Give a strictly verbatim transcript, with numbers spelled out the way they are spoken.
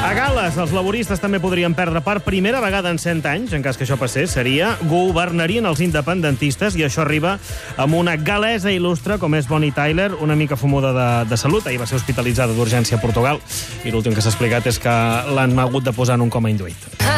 A Gal·les, els laboristes també podrien perdre per primera vegada en cent anys, en cas que això passés, seria, governarien els independentistes, i això arriba amb una gal·lesa il·lustre com és Bonnie Tyler, una mica fumuda de, de salut. Ahir va ser hospitalitzada d'urgència a Portugal, i l'últim que s'ha explicat és que l'han hagut de posar en un coma induït.